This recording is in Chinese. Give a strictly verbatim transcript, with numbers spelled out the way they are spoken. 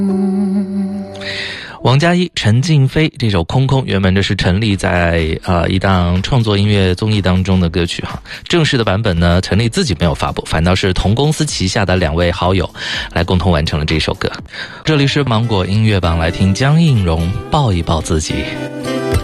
王佳一、陈静飞这首《空空》原本这是陈粒在呃一档创作音乐综艺当中的歌曲哈，正式的版本呢，陈粒自己没有发布，反倒是同公司旗下的两位好友来共同完成了这首歌。这里是芒果音乐榜，来听江映蓉抱一抱自己。